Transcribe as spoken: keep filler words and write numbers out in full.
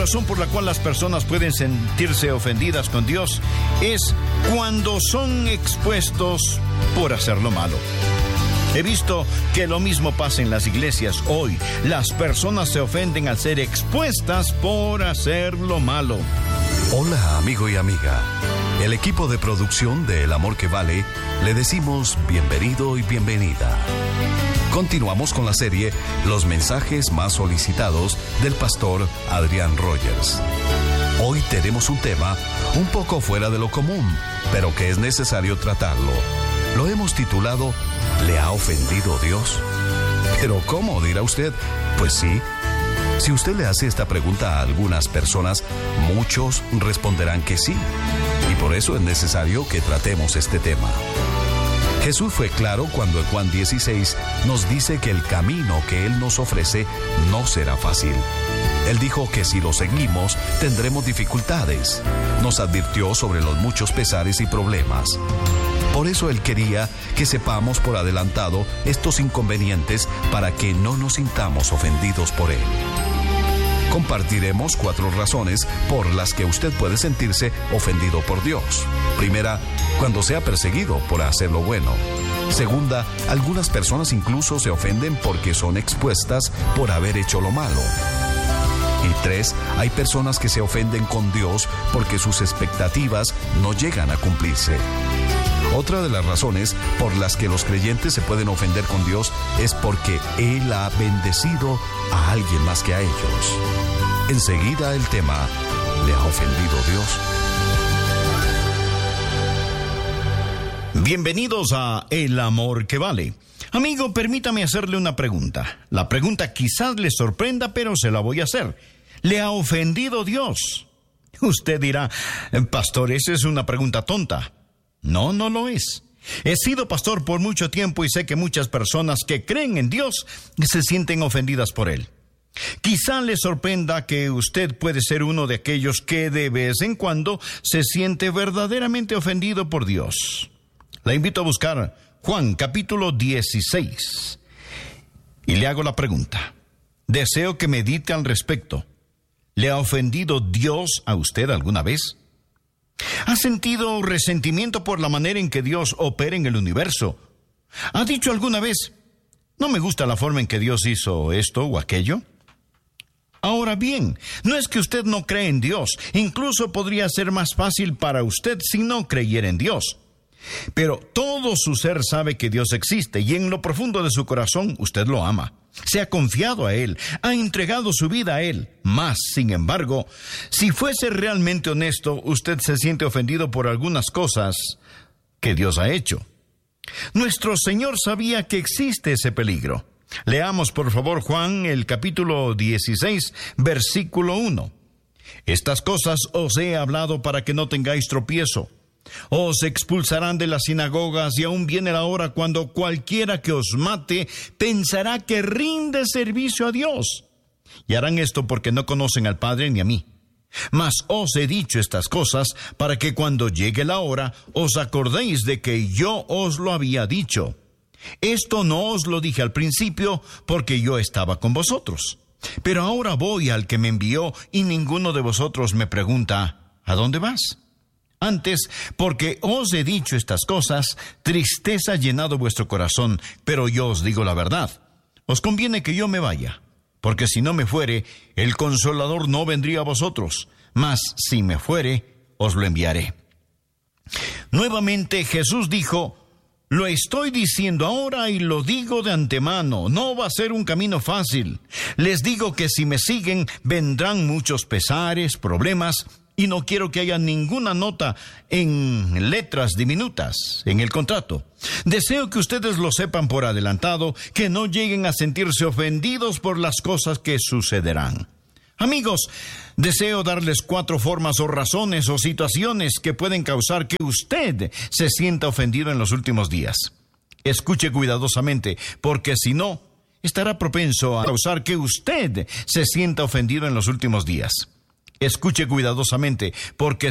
razón por la cual las personas pueden sentirse ofendidas con Dios es cuando son expuestos por hacer lo malo. He visto que lo mismo pasa en las iglesias hoy. Las personas se ofenden al ser expuestas por hacer lo malo. Hola, amigo y amiga. El equipo de producción de El Amor que Vale le decimos bienvenido y bienvenida. Continuamos con la serie Los mensajes más solicitados del pastor Adrián Rogers. Hoy tenemos un tema un poco fuera de lo común, pero que es necesario tratarlo. Lo hemos titulado ¿Le ha ofendido Dios? ¿Pero cómo? Dirá usted. Pues sí. Si usted le hace esta pregunta a algunas personas, muchos responderán que sí. Y por eso es necesario que tratemos este tema. Jesús fue claro cuando en Juan dieciséis nos dice que el camino que Él nos ofrece no será fácil. Él dijo que si lo seguimos tendremos dificultades. Nos advirtió sobre los muchos pesares y problemas. Por eso Él quería que sepamos por adelantado estos inconvenientes para que no nos sintamos ofendidos por Él. Compartiremos cuatro razones por las que usted puede sentirse ofendido por Dios. Primera, cuando sea perseguido por hacer lo bueno. Segunda, algunas personas incluso se ofenden porque son expuestas por haber hecho lo malo. Y tres, hay personas que se ofenden con Dios porque sus expectativas no llegan a cumplirse. Otra de las razones por las que los creyentes se pueden ofender con Dios es porque Él ha bendecido a alguien más que a ellos. Enseguida el tema, ¿le ha ofendido Dios? Bienvenidos a El Amor que Vale. Amigo, permítame hacerle una pregunta. La pregunta quizás le sorprenda, pero se la voy a hacer. ¿Le ha ofendido Dios? Usted dirá, pastor, esa es una pregunta tonta. No, no lo es. He sido pastor por mucho tiempo y sé que muchas personas que creen en Dios se sienten ofendidas por Él. Quizá le sorprenda que usted puede ser uno de aquellos que de vez en cuando se siente verdaderamente ofendido por Dios. La invito a buscar Juan capítulo dieciséis y le hago la pregunta. Deseo que medite al respecto. ¿Le ha ofendido Dios a usted alguna vez? ¿Ha sentido resentimiento por la manera en que Dios opera en el universo? ¿Ha dicho alguna vez, no me gusta la forma en que Dios hizo esto o aquello? Ahora bien, no es que usted no cree en Dios. Incluso podría ser más fácil para usted si no creyera en Dios. Pero todo su ser sabe que Dios existe y en lo profundo de su corazón usted lo ama. Se ha confiado a Él, ha entregado su vida a Él. Mas, sin embargo, si fuese realmente honesto, usted se siente ofendido por algunas cosas que Dios ha hecho. Nuestro Señor sabía que existe ese peligro. Leamos por favor Juan el capítulo dieciséis, versículo uno. Estas cosas os he hablado para que no tengáis tropiezo. Os expulsarán de las sinagogas y aún viene la hora cuando cualquiera que os mate pensará que rinde servicio a Dios. Y harán esto porque no conocen al Padre ni a mí. Mas os he dicho estas cosas para que cuando llegue la hora os acordéis de que yo os lo había dicho. Esto no os lo dije al principio porque yo estaba con vosotros. Pero ahora voy al que me envió y ninguno de vosotros me pregunta, ¿a dónde vas? Antes, porque os he dicho estas cosas, tristeza ha llenado vuestro corazón, pero yo os digo la verdad. Os conviene que yo me vaya, porque si no me fuere, el Consolador no vendría a vosotros, mas si me fuere, os lo enviaré. Nuevamente Jesús dijo, lo estoy diciendo ahora y lo digo de antemano, no va a ser un camino fácil. Les digo que si me siguen, vendrán muchos pesares, problemas, y no quiero que haya ninguna nota en letras diminutas en el contrato. Deseo que ustedes lo sepan por adelantado, que no lleguen a sentirse ofendidos por las cosas que sucederán. Amigos, deseo darles cuatro formas o razones o situaciones que pueden causar que usted se sienta ofendido en los últimos días. Escuche cuidadosamente, porque si no, estará propenso a causar que usted se sienta ofendido en los últimos días. Escuche cuidadosamente, porque